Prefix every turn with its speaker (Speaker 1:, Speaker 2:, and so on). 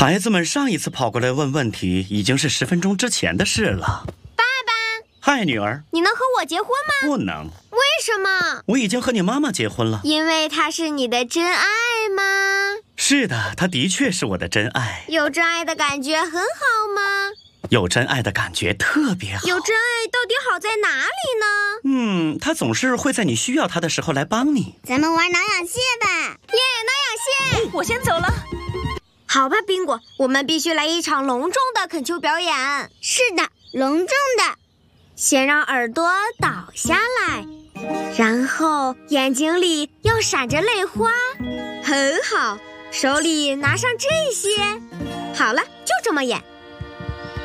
Speaker 1: 孩子们上一次跑过来问问题，已经是10分钟之前的事了。
Speaker 2: 爸爸，
Speaker 1: 嗨，女儿，
Speaker 2: 你能和我结婚吗？
Speaker 1: 不能。
Speaker 2: 为什么？
Speaker 1: 我已经和你妈妈结婚了。
Speaker 2: 因为她是你的真爱吗？
Speaker 1: 是的，她的确是我的真爱。
Speaker 2: 有真爱的感觉很好吗？
Speaker 1: 有真爱的感觉特别好。
Speaker 2: 有真爱到底好在哪里呢？
Speaker 1: 她总是会在你需要她的时候来帮你。
Speaker 3: 咱们玩挠痒蟹吧。
Speaker 2: 耶，挠痒蟹！
Speaker 4: 我先走了。
Speaker 2: 好吧，宾果，我们必须来一场隆重的恳求表演。
Speaker 3: 是的，隆重的。
Speaker 2: 先让耳朵倒下来，然后眼睛里要闪着泪花。很好，手里拿上这些。好了，就这么演。